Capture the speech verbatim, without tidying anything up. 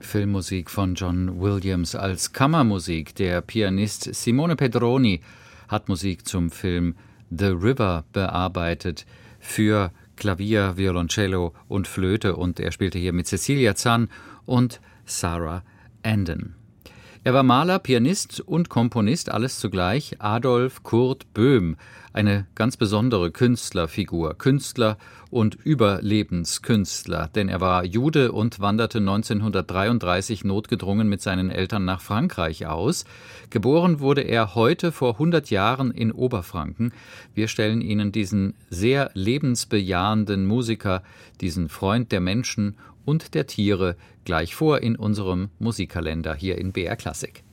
Filmmusik von John Williams als Kammermusik. Der Pianist Simone Pedroni hat Musik zum Film The River bearbeitet für Klavier, Violoncello und Flöte, und er spielte hier mit Cecilia Zahn und Sarah Andon. Er war Maler, Pianist und Komponist, alles zugleich. Adolf Kurt Böhm, eine ganz besondere Künstlerfigur, Künstler und Überlebenskünstler, denn er war Jude und wanderte neunzehnhundertdreiunddreißig notgedrungen mit seinen Eltern nach Frankreich aus. Geboren wurde er heute vor hundert Jahren in Oberfranken. Wir stellen Ihnen diesen sehr lebensbejahenden Musiker, diesen Freund der Menschen und der Tiere gleich vor in unserem Musikkalender hier in B R Klassik.